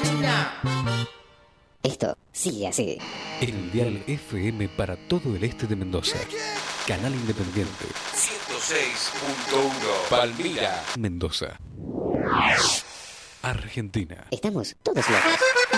Esto sigue así. El dial FM para todo el este de Mendoza. Canal Independiente. 106.1 Palmira. Mendoza. Argentina. Estamos todos locos.